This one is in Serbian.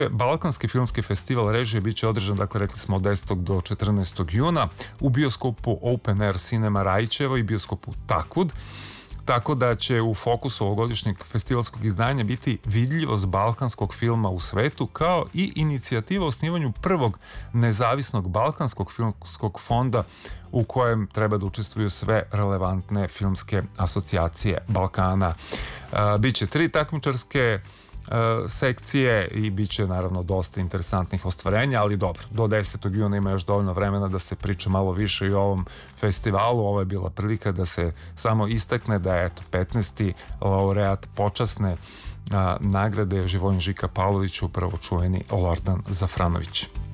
Balkanski filmski festival režije bit će održan, dakle, rekli smo, od 10. do 14. juna u bioskopu Open Air Cinema Rajićevo i bioskopu Takvud. Tako da će u fokusu ovogodišnjeg festivalskog izdanja biti vidljivost balkanskog filma u svetu, kao i inicijativa o osnivanju prvog nezavisnog balkanskog filmskog fonda u kojem treba da učestvuju sve relevantne filmske asocijacije Balkana. Biće 3 takmičarske sekcije i bit će naravno dosta interesantnih ostvarenja, ali dobro, do 10. juna ima još dovoljno vremena da se priča malo više i o ovom festivalu. Ovo je bila prilika da se samo istakne da je 15. laureat počasne nagrade Živojin Žika Pavlović, upravo čuveni Lordan Zafranović.